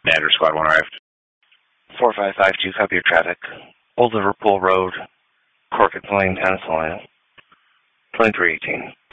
Commander, Squad 1 arrived. 4552, copy your traffic. Old Liverpool Road, Cork Plain, Pennsylvania. 2318.